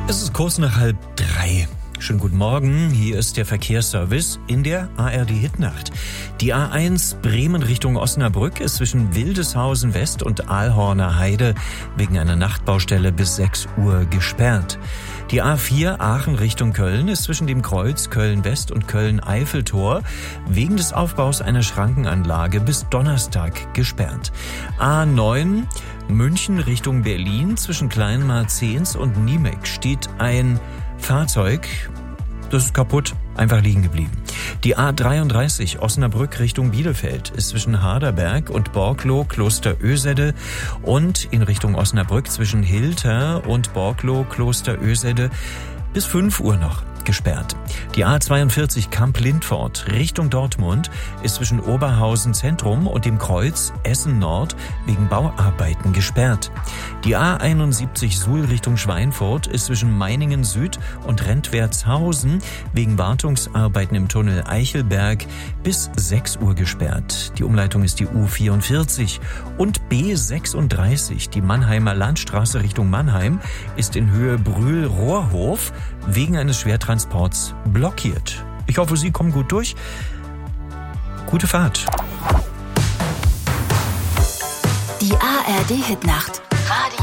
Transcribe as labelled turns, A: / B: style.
A: Es ist kurz nach 2:30. Schönen guten Morgen, hier ist der Verkehrsservice in der ARD Hitnacht. Die A1 Bremen Richtung Osnabrück ist zwischen Wildeshausen West und Aalhorner Heide wegen einer Nachtbaustelle bis 6 Uhr gesperrt. Die A4 Aachen Richtung Köln ist zwischen dem Kreuz Köln West und Köln Eiffeltor wegen des Aufbaus einer Schrankenanlage bis Donnerstag gesperrt. A9 München Richtung Berlin zwischen Kleinmarzens und Niemek steht ein Fahrzeug, das ist kaputt, einfach liegen geblieben. Die A33 Osnabrück Richtung Bielefeld ist zwischen Harderberg und Borkloh Kloster Ösede und in Richtung Osnabrück zwischen Hilter und Borkloh Kloster Ösede bis 5 Uhr noch gesperrt. Die A42 Kamp-Lindfort Richtung Dortmund ist zwischen Oberhausen Zentrum und dem Kreuz Essen Nord wegen Bauarbeiten gesperrt. Die A71 Suhl Richtung Schweinfurt ist zwischen Meiningen Süd und Rentwertshausen wegen Wartungsarbeiten im Tunnel Eichelberg bis 6 Uhr gesperrt. Die Umleitung ist die U44 und B36, die Mannheimer Landstraße Richtung Mannheim, ist in Höhe Brühl-Rohrhof wegen eines Schwertransports blockiert. Ich hoffe, Sie kommen gut durch. Gute Fahrt.
B: Die ARD Hitnacht.